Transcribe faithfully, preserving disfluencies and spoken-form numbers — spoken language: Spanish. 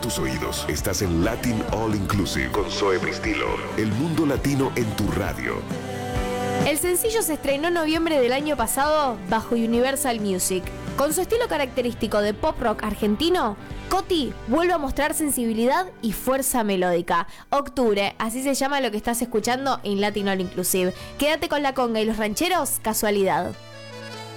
tus oídos. Estás en Latin All Inclusive con Zoe Bristilo. El mundo latino en tu radio. El sencillo se estrenó en noviembre del año pasado bajo Universal Music. Con su estilo característico de pop rock argentino, Coti vuelve a mostrar sensibilidad y fuerza melódica. Octubre, así se llama lo que estás escuchando en Latin All Inclusive. Quédate con la conga y los rancheros, casualidad.